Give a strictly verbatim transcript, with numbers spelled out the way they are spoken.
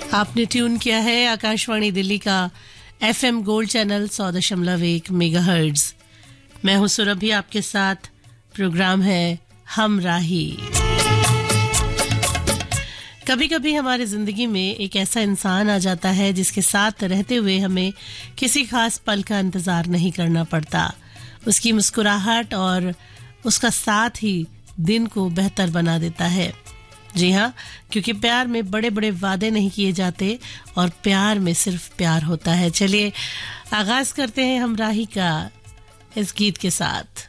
आपने ट्यून किया है आकाशवाणी दिल्ली का एफएम गोल्ड चैनल सौ दशमलव एक मेगाहर्ट्ज। मैं हूं सुरभि, आपके साथ प्रोग्राम है हम राही। कभी कभी हमारी जिंदगी में एक ऐसा इंसान आ जाता है जिसके साथ रहते हुए हमें किसी खास पल का इंतजार नहीं करना पड़ता। उसकी मुस्कुराहट और उसका साथ ही दिन को बेहतर बना देता है। जी हाँ, क्योंकि प्यार में बड़े बड़े वादे नहीं किए जाते और प्यार में सिर्फ प्यार होता है। चलिए आगाज करते हैं हम राही का इस गीत के साथ।